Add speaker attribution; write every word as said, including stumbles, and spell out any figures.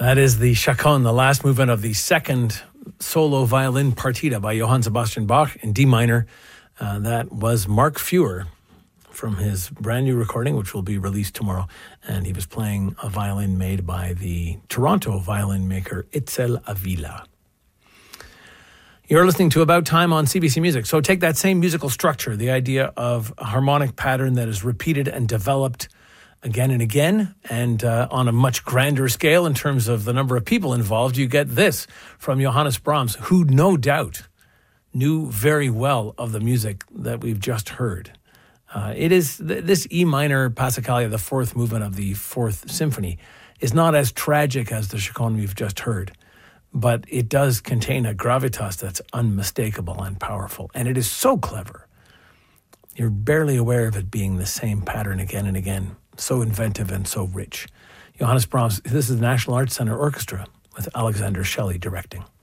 Speaker 1: That is the Chaconne, the last movement of the second solo violin partita by Johann Sebastian Bach in D minor. Uh, that was Mark Feuer from his brand new recording, which will be released tomorrow. And he was playing a violin made by the Toronto violin maker Itzel Avila. You're listening to About Time on C B C Music. So take that same musical structure, the idea of a harmonic pattern that is repeated and developed again and again, and uh, on a much grander scale in terms of the number of people involved. You get this from Johannes Brahms, who no doubt knew very well of the music that we've just heard. Uh, it is th- this E minor Passacaglia, the fourth movement of the Fourth Symphony, is not as tragic as the Chaconne we've just heard, but it does contain a gravitas that's unmistakable and powerful, and it is so clever. You're barely aware of it being the same pattern again and again. So inventive and so rich. Johannes Brahms, this is the National Arts Centre Orchestra with Alexander Shelley directing.